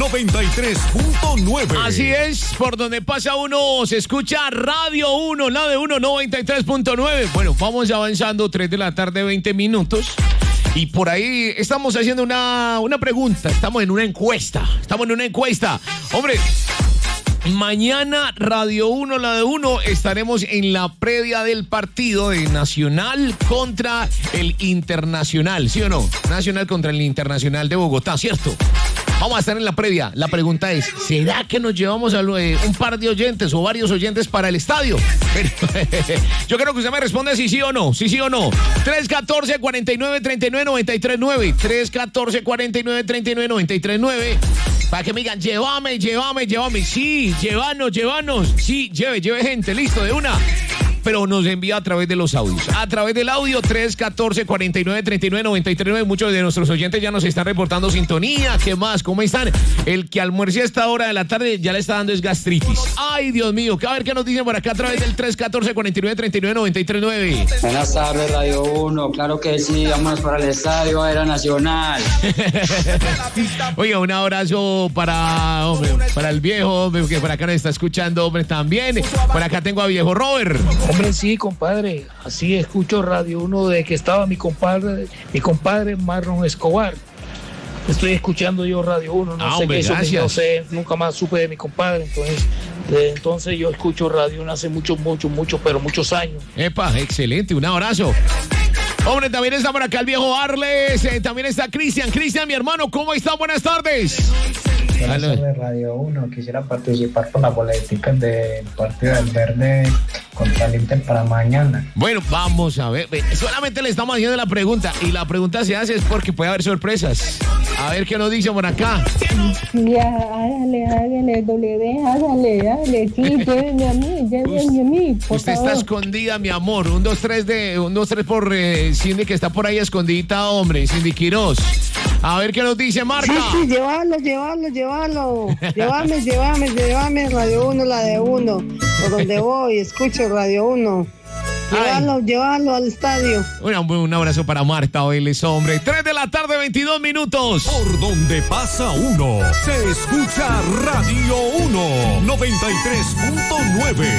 93.9. Así es, por donde pasa uno se escucha Radio 1, la de 1, 93.9. Bueno, vamos avanzando, 3 de la tarde, 20 minutos. Y por ahí estamos haciendo una pregunta, estamos en una encuesta. Hombre, mañana Radio 1, la de 1, estaremos en la previa del partido de Nacional contra el Internacional, ¿sí o no? Nacional contra el Internacional de Bogotá, ¿cierto? Vamos a estar en la previa. La pregunta es, ¿será que nos llevamos a un par de oyentes o varios oyentes para el estadio? Pero, yo creo que usted me responde si sí o no. 314-4939-939. 314-4939-939. Para que me digan, llévame. Sí, llévanos. Sí, lleve gente, listo, de una. Pero nos envía a través de los audios. A través del audio 314-4939-939. Muchos de nuestros oyentes ya nos están reportando sintonía. ¿Qué más? ¿Cómo están? El que almuerce a esta hora de la tarde ya le está dando es gastritis. Ay, Dios mío. A ver qué nos dicen por acá a través del 314-4939-939. Buenas tardes, Radio 1. Claro que sí, vámonos para el estadio, era Nacional. Oiga, un abrazo para el viejo, hombre, que por acá nos está escuchando, hombre, también. Por acá tengo a viejo Robert. Hombre, sí, compadre, así escucho Radio 1 de que estaba mi compadre Marlon Escobar. Estoy escuchando yo Radio 1, no sé hombre, qué hizo, gracias. no sé, nunca más supe de mi compadre, entonces, desde entonces yo escucho Radio 1 hace muchos años. Epa, excelente, un abrazo. Hombre, también está por acá el viejo Arles, también está Cristian, mi hermano, ¿cómo está? Buenas tardes. Buenas tardes, Radio 1. Quisiera participar por la boletica del partido del Verde contra el Inter para mañana. Bueno, vamos a ver. Solamente le estamos haciendo la pregunta. Y la pregunta se hace es porque puede haber sorpresas. A ver qué nos dicen por acá. Ya, hágale, hágale. Sí, llévenme a mí, por Usted favor. está escondida, mi amor. 1, 2, 3 por Cindy, que está por ahí escondidita, hombre. Cindy Quiroz. A ver qué nos dice Marta. Sí, llévalo. Llévame, Radio 1, la de 1. Por donde voy, escucho Radio 1. Llévalo al estadio. Un abrazo para Marta, hoy es hombre. 3 de la tarde, 22 minutos. Por donde pasa uno, se escucha Radio 1, 93.9.